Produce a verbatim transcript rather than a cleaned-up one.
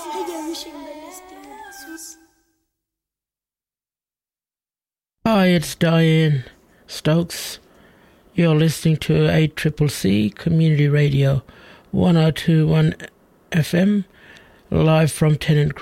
Hi, it's Diane Stokes. You're listening to eight C C C Community Radio one oh two point one F M, live from Tennant